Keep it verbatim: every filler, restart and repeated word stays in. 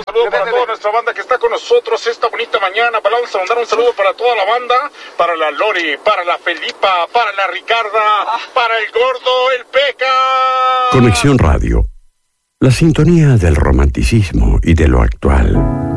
Un saludo para toda nuestra banda que está con nosotros esta bonita mañana. Vamos a mandar un saludo para toda la banda, para la Lori, para la Felipa, para la Ricarda, para el Gordo, el Peca. Conexión Radio, la sintonía del romanticismo y de lo actual.